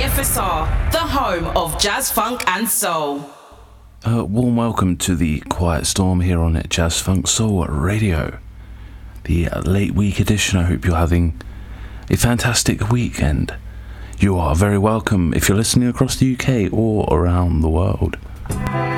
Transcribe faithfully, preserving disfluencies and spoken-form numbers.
F S R, the home of jazz, funk and soul. Uh, warm welcome to the Quiet Storm here on Jazz Funk Soul Radio. The late week edition. I hope you're having a fantastic weekend. You are very welcome if you're listening across the U K or around the world.